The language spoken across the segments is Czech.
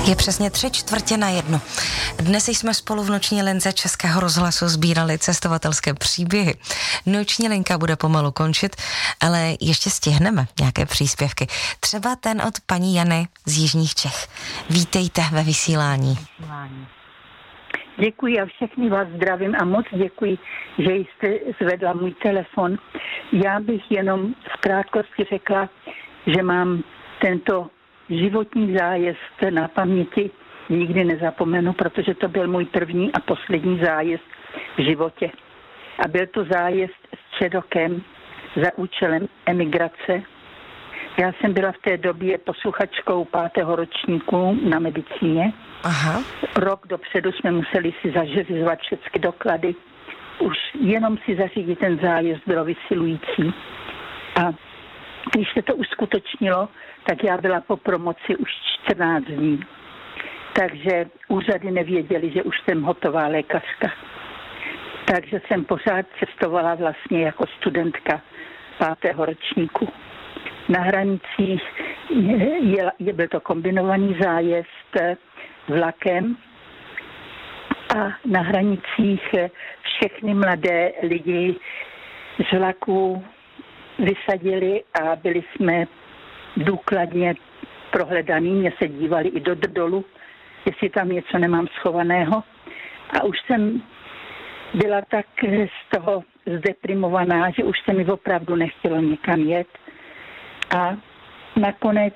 Je přesně 3:45. Dnes jsme spolu v noční lince Českého rozhlasu sbírali cestovatelské příběhy. Noční linka bude pomalu končit, ale ještě stihneme nějaké příspěvky. Třeba ten od paní Jany z Jižních Čech. Vítejte ve vysílání. Děkuji a všechny vás zdravím a moc děkuji, že jste zvedla můj telefon. Já bych jenom v krátkosti řekla, že mám tento životní zájezd na paměti nikdy nezapomenu, protože to byl můj první a poslední zájezd v životě. A byl to zájezd středokem za účelem emigrace. Já jsem byla v té době posluchačkou 5. ročníku na medicíně. Aha. Rok dopředu jsme museli si zařizovat všechny doklady. Už jenom si zařídit ten zájezd bylo vysilující. A když se to uskutečnilo, tak já byla po promoci už 14 dní. Takže úřady nevěděli, že už jsem hotová lékařka. Takže jsem pořád cestovala vlastně jako studentka 5. ročníku. Na hranicích byl to kombinovaný zájezd vlakem a na hranicích všechny mladé lidi z vlaku vysadili a byli jsme důkladně prohledaný. Mě se dívali i do dolu, jestli tam něco nemám schovaného. A už jsem byla tak z toho zdeprimovaná, že už se mi opravdu nechtělo nikam jet. A nakonec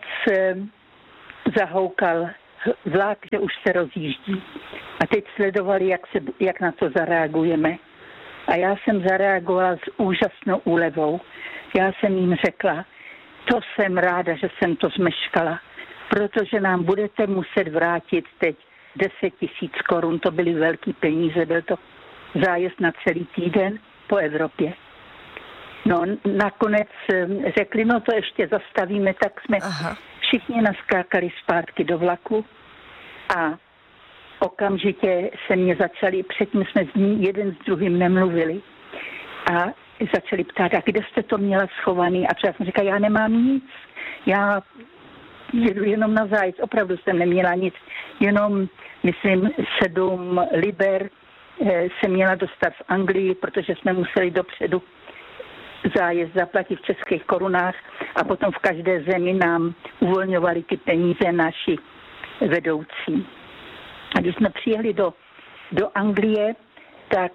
zahoukal vlak, že už se rozjíždí. A teď sledovali, jak na to zareagujeme. A já jsem zareagovala s úžasnou úlevou. Já jsem jim řekla, to jsem ráda, že jsem to zmeškala, protože nám budete muset vrátit teď 10 000 korun, to byly velký peníze, byl to zájezd na celý týden po Evropě. No nakonec řekli, no to ještě zastavíme, tak jsme všichni naskákali zpátky do vlaku a okamžitě se mě začali, předtím jsme jeden s druhým nemluvili a začali ptát, a kde jste to měla schovaný? A třeba jsem říkala, já nemám nic, já jedu jenom na zájezd, opravdu jsem neměla nic, jenom, myslím, 7 liber se měla dostat v Anglii, protože jsme museli dopředu zájezd zaplatit v českých korunách a potom v každé zemi nám uvolňovali ty peníze naši vedoucí. A když jsme přijeli do Anglie, tak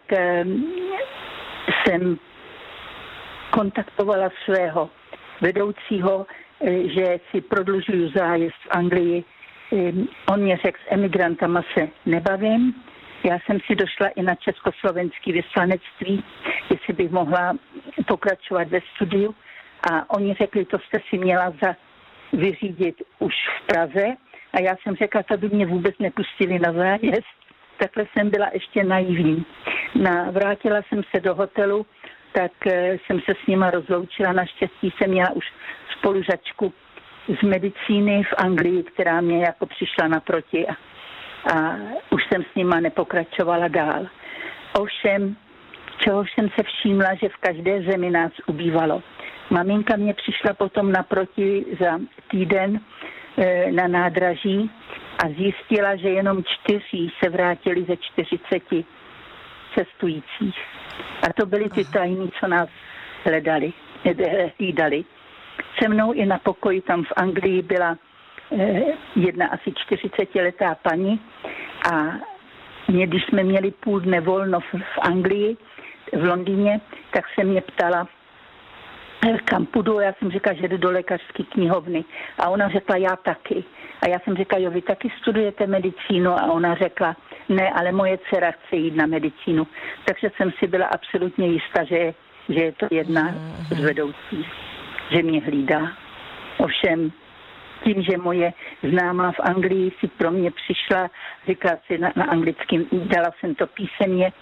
jsem kontaktovala svého vedoucího, že si prodlužuju zájezd v Anglii. On mě řekl, s emigrantama se nebavím. Já jsem si došla i na československé vyslanectví, jestli bych mohla pokračovat ve studiu. A oni řekli, to jste si měla vyřídit už v Praze. A já jsem řekla, to by mě vůbec nepustili na zájezd. Takhle jsem byla ještě naivní. Vrátila jsem se do hotelu, tak jsem se s nima rozloučila. Naštěstí jsem měla už spolužačku z medicíny v Anglii, která mě jako přišla naproti a už jsem s nima nepokračovala dál. Ovšem, čeho jsem se všímla, že v každé zemi nás ubývalo. Maminka mě přišla potom naproti za týden na nádraží a zjistila, že jenom 4 se vrátili ze 40 cestujících. A to byly ty tajní, co nás hlídali. Se mnou i na pokoji tam v Anglii byla jedna asi 40letá paní a když jsme měli půl dne volno v Anglii, v Londýně, tak se mě ptala, kam půjdu, já jsem řekla, že jdu do lékařské knihovny. A ona řekla, já taky. A já jsem řekla, jo, vy taky studujete medicínu? A ona řekla, ne, ale moje dcera chce jít na medicínu. Takže jsem si byla absolutně jistá, že je to jedna z vedoucích, že mě hlídá. Ovšem, tím, že moje známá v Anglii si pro mě přišla, říkala si na anglicky, dala jsem to písemně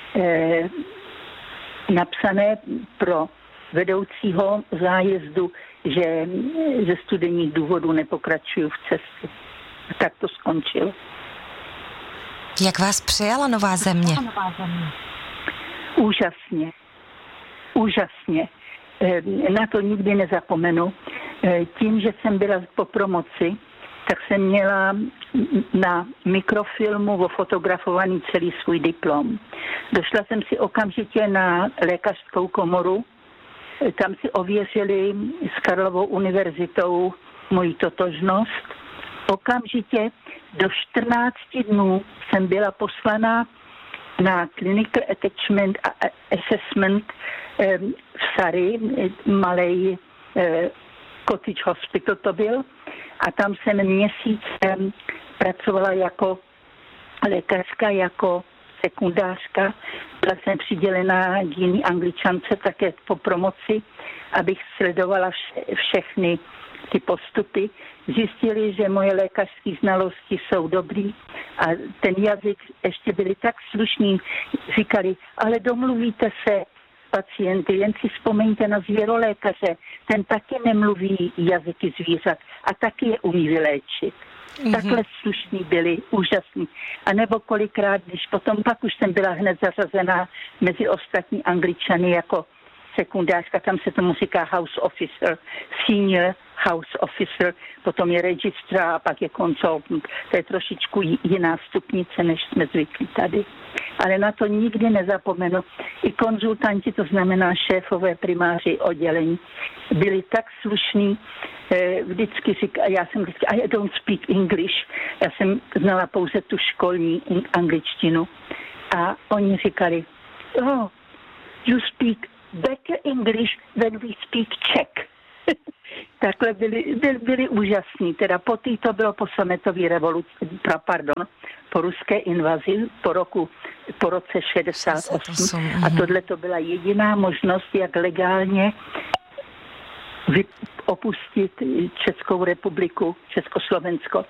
napsané pro vedoucího zájezdu, že ze studijních důvodů nepokračuju v cestě. A tak to skončilo. Jak vás přijala nová země? Úžasně. Úžasně. Na to nikdy nezapomenu. Tím, že jsem byla po promoci, tak jsem měla na mikrofilmu ofotografovaný celý svůj diplom. Došla jsem si okamžitě na lékařskou komoru, tam si ověřili s Karlovou univerzitou moji totožnost. Okamžitě do 14 dnů jsem byla poslaná na Clinical Attachment a Assessment v Surrey, malej cottage hospital to byl, a tam jsem měsíc pracovala jako lékařka, jako sekundářka. Byla jsem přidělená k jiný Angličance také po promoci, abych sledovala všechny ty postupy. Zjistili, že moje lékařské znalosti jsou dobrý a ten jazyk ještě byli tak slušní. Říkali, ale domluvíte se pacienty, jen si vzpomeňte na zvěrolékaře, ten taky nemluví jazyky zvířat a taky je umí vyléčit. Takhle slušní byli, úžasní. A nebo kolikrát, když potom pak už jsem byla hned zařazená mezi ostatní Angličany jako sekundářka, tam se tomu říká house officer, senior house officer, potom je registrar a pak je consultant. To je trošičku jiná stupnice, než jsme zvyklí tady. Ale na to nikdy nezapomenu. I konzultanti, to znamená šéfové primáři oddělení, byli tak slušní, vždycky říkali, já jsem vždycky, I don't speak English, já jsem znala pouze tu školní angličtinu a oni říkali, oh, you speak better English than we speak Czech. Takhle byli úžasní. Teda to bylo po sametové revoluci, po ruské invazi, po roce 68. A tohle to byla jediná možnost, jak legálně opustit Českou republiku, Československo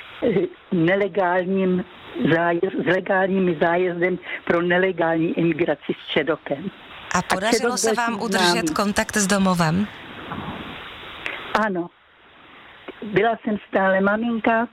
s legálním zájezdem pro nelegální imigraci s Čedokem. A podařilo se vám udržet kontakt s domovem? Ano. Byla jsem stále maminka,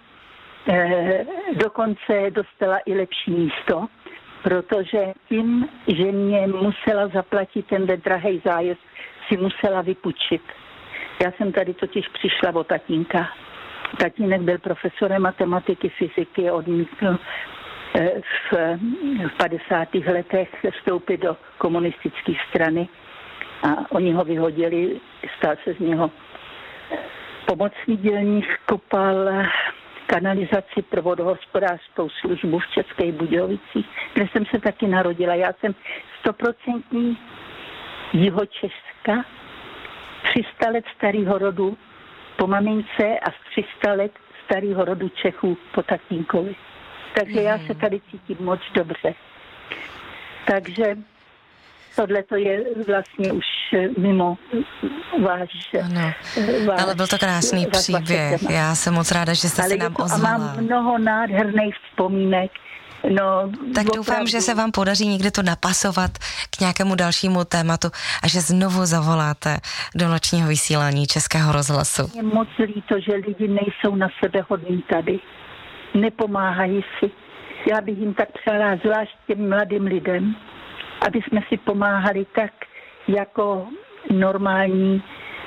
dokonce dostala i lepší místo, protože tím, že mě musela zaplatit ten drahý zájezd, si musela vypůjčit. Já jsem tady totiž přišla o tatínka. Tatínek byl profesorem matematiky, fyziky, odmítl v 50. letech vstoupit do komunistické strany a oni ho vyhodili, stal se z něho pomocný dělník, kopal kanalizaci pro vodohospodářskou službu v Českých Budějovicích, kde jsem se taky narodila. Já jsem 100% jihočeska, 300 let starého rodu po mamince a 300 let starého rodu Čechů po tatínkovi. Takže já se tady cítím moc dobře. Takže tohle to je vlastně už mimo váš... Ano, ale byl to krásný příběh. Já jsem moc ráda, že jste se nám ozvala. A mám mnoho nádherných vzpomínek. No, tak doufám, že se vám podaří někdy to napasovat k nějakému dalšímu tématu a že znovu zavoláte do nočního vysílání Českého rozhlasu. Je moc líto, že lidi nejsou na sebe hodní tady. Nepomáhají si. Já bych jim tak přála, zvlášť těm mladým lidem, aby jsme si pomáhali tak jako normální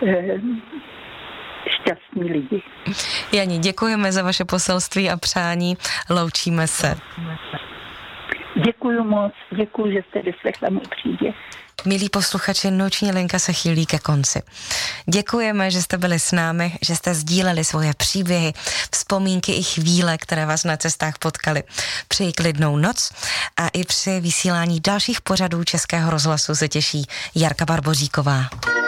šťastní lidi. Jani, děkujeme za vaše poselství a přání. Loučíme se. Děkuju moc. Děkuju, že jste vyslechla můj příběh. Milí posluchači, noční linka se chýlí ke konci. Děkujeme, že jste byli s námi, že jste sdíleli svoje příběhy, vzpomínky i chvíle, které vás na cestách potkaly. Přeji klidnou noc a i při vysílání dalších pořadů Českého rozhlasu se těší Jarka Barboříková.